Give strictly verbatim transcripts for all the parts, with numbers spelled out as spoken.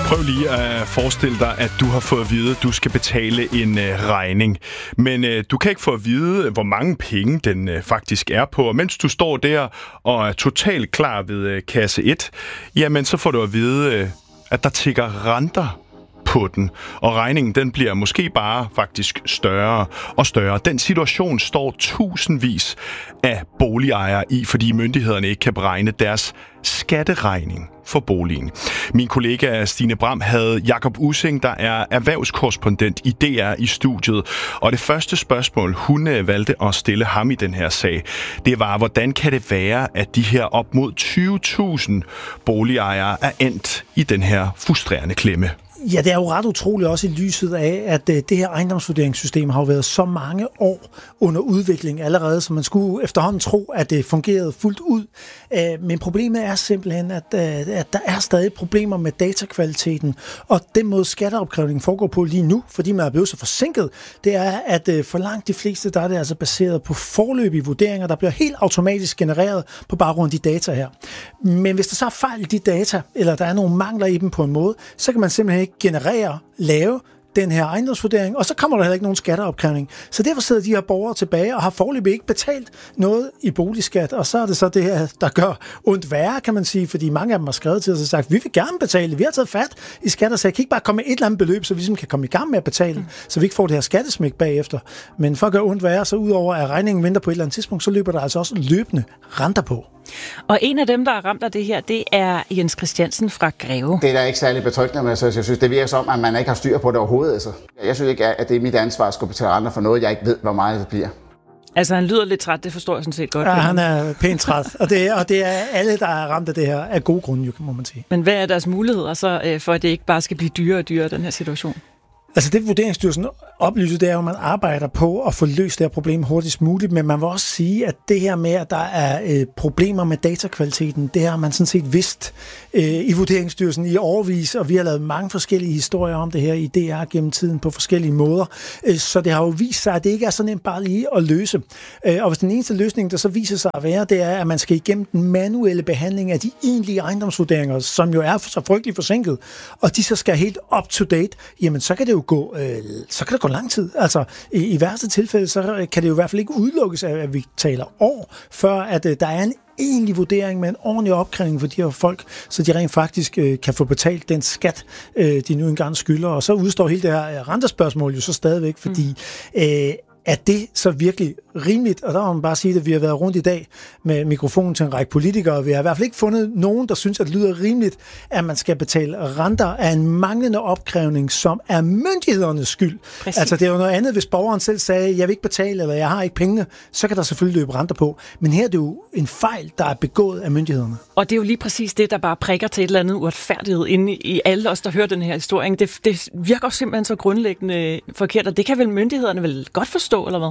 Prøv lige at forestille dig, at du har fået at vide, at du skal betale en øh, regning. Men øh, du kan ikke få at vide, hvor mange penge den øh, faktisk er på. Og mens du står der og er totalt klar ved øh, kasse et, jamen så får du at vide, øh, at der tikker renter på den. Og regningen, den bliver måske bare faktisk større og større. Den situation står tusindvis af boligejere i, fordi myndighederne ikke kan beregne deres skatteregning for boligen. Min kollega Stine Bram havde Jakob Ussing, der er erhvervskorrespondent i D R i studiet. Og det første spørgsmål, hun valgte at stille ham i den her sag, det var, hvordan kan det være, at de her op mod tyve tusind boligejere er endt i den her frustrerende klemme? Ja, det er jo ret utroligt også i lyset af, at det her ejendomsvurderingssystem har jo været så mange år under udvikling allerede, så man skulle efterhånden tro, at det fungerede fuldt ud. Men problemet er simpelthen, at, at der er stadig problemer med datakvaliteten, og den måde skatteopkrævningen foregår på lige nu, fordi man er blevet så forsinket, det er, at for langt de fleste, der er det altså baseret på foreløbige vurderinger, der bliver helt automatisk genereret på baggrund af de data her. Men hvis der så er fejl i de data, eller der er nogle mangler i dem på en måde, så kan man simpelthen ikke generere, lave den her ejendomsvurdering, og så kommer der heller ikke nogen skatteopkrævning. Så derfor sidder de her borgere tilbage og har foreløbig ikke betalt noget i boligskat, og så er det så det her, der gør ondt værre, kan man sige, fordi mange af dem har skrevet til os og sagt, vi vil gerne betale, vi har taget fat i skat, og så jeg kan ikke bare komme med et eller andet beløb, så vi ligesom kan komme i gang med at betale, mm. så vi ikke får det her skattesmæk bagefter. Men for at gøre ondt værre, så udover at regningen venter på et eller andet tidspunkt, så løber der altså også løbende renter på. Og en af dem, der er ramt af det her, det er Jens Christiansen fra Greve. Det er da ikke særlig betryggende, men jeg synes, det virker som, at man ikke har styr på det overhovedet. Altså. Jeg synes ikke, at det er mit ansvar at skulle betale renter for noget, jeg ikke ved, hvor meget det bliver. Altså, han lyder lidt træt, det forstår jeg sådan set godt. Ja, han er pænt træt, og det, og det er alle, der er ramt af det her, af gode grunde, må man sige. Men hvad er deres muligheder så, for at det ikke bare skal blive dyrere og dyrere, den her situation? Altså det Vurderingsstyrelsen oplyser, det er jo, at man arbejder på at få løst det her problem hurtigst muligt, men man vil også sige, at det her med, at der er øh, problemer med datakvaliteten, det har man sådan set vidst øh, i Vurderingsstyrelsen i årevis, og vi har lavet mange forskellige historier om det her i D R gennem tiden på forskellige måder, øh, så det har jo vist sig, at det ikke er så nemt bare lige at løse. Øh, og hvis den eneste løsning, der så viser sig at være, det er, at man skal igennem den manuelle behandling af de egentlige ejendomsvurderinger, som jo er så frygteligt forsinket, og de så skal helt up to date, jamen så kan det jo gå, øh, så kan det gå lang tid. Altså, i, i værste tilfælde, så kan det jo i hvert fald ikke udelukkes af, at vi taler år, før at øh, der er en egentlig vurdering med en ordentlig opkrævning for de her folk, så de rent faktisk øh, kan få betalt den skat, øh, de nu engang skylder. Og så udstår hele det her rentespørgsmål jo så stadigvæk, fordi mm. øh, er det så virkelig rimeligt? Og der må man bare sige, at vi har været rundt i dag med mikrofonen til en række politikere, og vi har i hvert fald ikke fundet nogen, der synes, at det lyder rimeligt, at man skal betale renter af en manglende opkrævning, som er myndighedernes skyld. Præcis. Altså det er jo noget andet, hvis borgeren selv sagde, jeg vil ikke betale, eller jeg har ikke pengene, så kan der selvfølgelig løbe renter på. Men her er det jo en fejl, der er begået af myndighederne. Og det er jo lige præcis det, der bare prikker til et eller andet uretfærdighed inde i alle os, der hører den her historie. Det, det virker simpelthen så grundlæggende forkert, og det kan vel myndighederne vel godt forstå, eller hvad?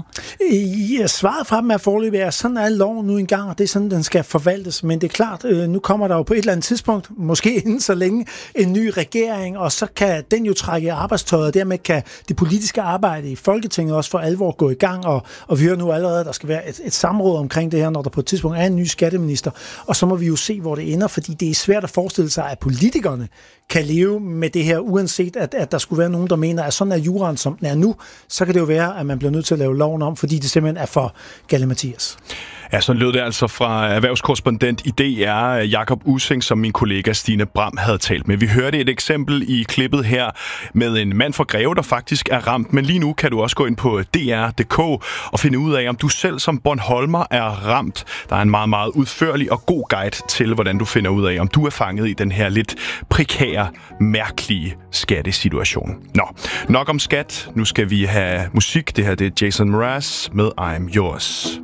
Ja, svaret fra dem er foreløbig, at sådan er loven nu engang, og det er sådan, den skal forvaltes. Men det er klart, øh, nu kommer der jo på et eller andet tidspunkt, måske inden så længe, en ny regering, og så kan den jo trække arbejdstøjet, og dermed kan det politiske arbejde i Folketinget også for alvor gå i gang, og, og vi hører nu allerede, at der skal være et, et samråd omkring det her, når der på et tidspunkt er en ny skatteminister, og så må vi jo se, hvor det ender, fordi det er svært at forestille sig, at politikerne kan leve med det her, uanset at, at der skulle være nogen, der mener, at sådan er juraen, som den er nu, så kan det jo være, at man bliver nødt til at lave loven om, fordi det simpelthen er for galimatias. Ja, så lød det altså fra erhvervskorrespondent i D R, Jakob Ussing, som min kollega Stine Bram havde talt med. Vi hørte et eksempel i klippet her med en mand fra Greve, der faktisk er ramt, men lige nu kan du også gå ind på D R punktum d k og finde ud af, om du selv som Bornholmer er ramt. Der er en meget, meget udførlig og god guide til, hvordan du finder ud af, om du er fanget i den her lidt prekære, mærkelige skattesituation. Nå, nok om skat. Nu skal vi have musik. Det her det er Jason Mraz med I'm Yours.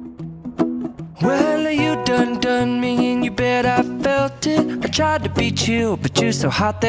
Well, you done done me and you bet I felt it. I tried to beat you, but you're so hot that